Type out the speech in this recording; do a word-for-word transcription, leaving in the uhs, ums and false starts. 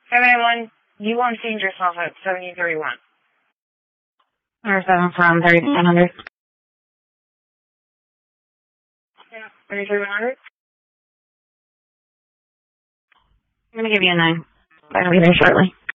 seven eight one, you won't change yourself at seventy thirty-one. Number seven from thirty-one hundred. Yeah, thirty-one hundred? I'm going to give you a nine. I'll be there shortly.